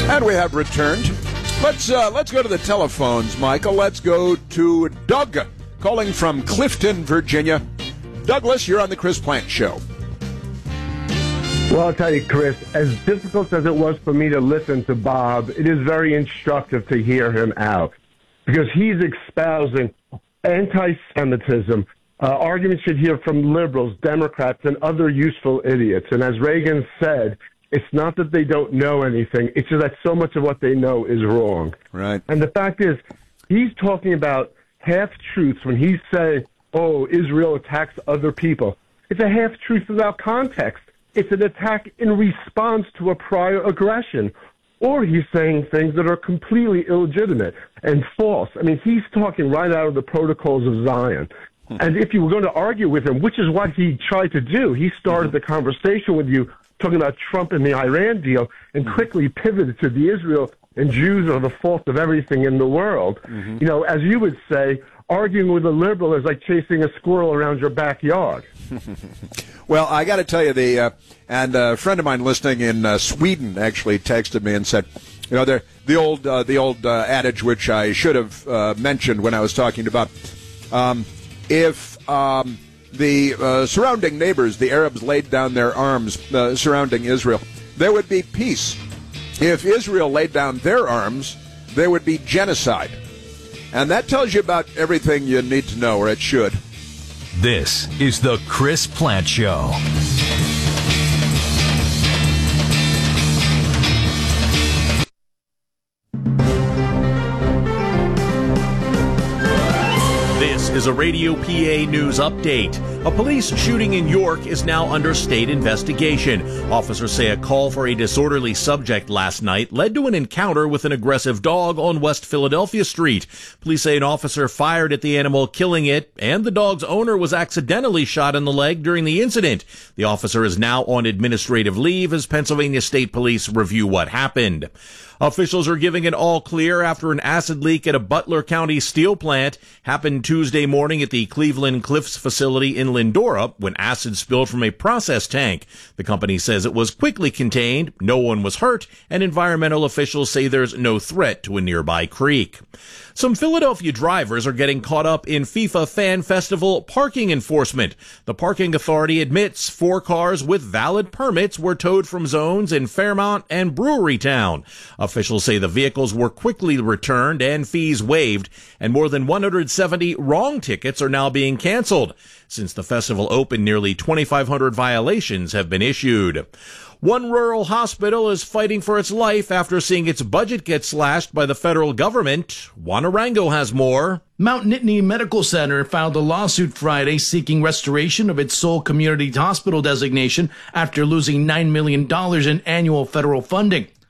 And we have returned. Let's go to the telephones, Michael. Let's go to Doug, calling from Clifton, Virginia. Douglas, you're on the Chris Plante Show. Well, I'll tell you, Chris, as difficult as it was for me to listen to Bob, it is very instructive to hear him out because he's espousing anti-Semitism, arguments you'd hear from liberals, Democrats, and other useful idiots. And as Reagan said, it's not that they don't know anything. It's just that so much of what they know is wrong. Right. And the fact is, he's talking about half-truths when he's saying, oh, Israel attacks other people. It's a half-truth without context. It's an attack in response to a prior aggression. Or he's saying things that are completely illegitimate and false. I mean, he's talking right out of the protocols of Zion. And if you were going to argue with him, which is what he tried to do, he started the conversation with you talking about Trump and the Iran deal and quickly pivoted to the Israel and Jews are the fault of everything in the world. You know, as you would say, arguing with a liberal is like chasing a squirrel around your backyard. Well, I got to tell you, and a friend of mine listening in Sweden actually texted me and said, you know, the old adage which I should have mentioned when I was talking about, if the surrounding neighbors, the Arabs, laid down their arms surrounding Israel, there would be peace. If Israel laid down their arms, there would be genocide. And that tells you about everything you need to know, or it should. This is the Chris Plante Show. This is a Radio PA news update. A police shooting in York is now under state investigation. Officers say a call for a disorderly subject last night led to an encounter with an aggressive dog on West Philadelphia Street. Police say an officer fired at the animal, killing it, and the dog's owner was accidentally shot in the leg during the incident. The officer is now on administrative leave as Pennsylvania State Police review what happened. Officials are giving an all clear after an acid leak at a Butler County steel plant happened Tuesday morning at the Cleveland Cliffs facility in Lindora when acid spilled from a process tank. The company says it was quickly contained, no one was hurt, and environmental officials say there's no threat to a nearby creek. Some Philadelphia drivers are getting caught up in FIFA Fan Festival parking enforcement. The parking authority admits 4 cars with valid permits were towed from zones in Fairmount and Brewery Town. Officials say the vehicles were quickly returned and fees waived, and more than 170 wrong tickets are now being canceled. Since the festival opened, nearly 2,500 violations have been issued. One rural hospital is fighting for its life after seeing its budget get slashed by the federal government. Juan Arango has more. Mount Nittany Medical Center filed a lawsuit Friday seeking restoration of its sole community hospital designation after losing $9 million in annual federal funding.